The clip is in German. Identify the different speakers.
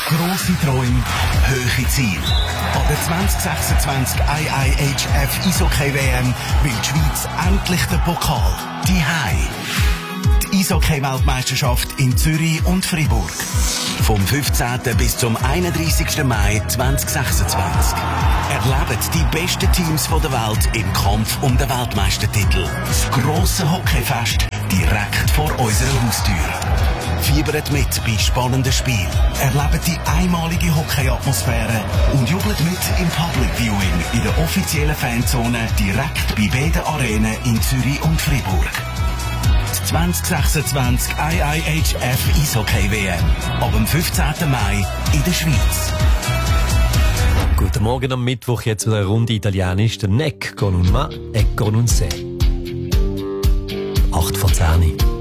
Speaker 1: Grosse Träume, hohe Ziele. An der 2026 IIHF Eishockey-WM will die Schweiz endlich den Pokal. Die Eishockey-Weltmeisterschaft in Zürich und Fribourg. Vom 15. bis zum 31. Mai 2026. Erlebt die besten Teams der Welt im Kampf um den Weltmeistertitel. Das grosse Hockeyfest direkt vor unserer Haustür. Fiebert mit bei spannenden Spielen. Erlebt die einmalige Hockey-Atmosphäre und jubelt mit im Public Viewing in der offiziellen Fanzone direkt bei beiden Arenen in Zürich und Fribourg. 2026 IIHF Eishockey WM. Ab dem 15. Mai in der Schweiz.
Speaker 2: Guten Morgen am Mittwoch, jetzt eine Runde Italienisch. Der Neck con un ma e con un se. 8 vor 10.